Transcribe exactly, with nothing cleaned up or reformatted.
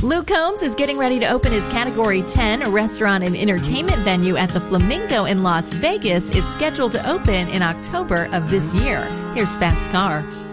Luke Combs is getting ready to open his Category ten restaurant and entertainment venue at the Flamingo in Las Vegas. It's scheduled to open in October of this year. Here's Fast Car.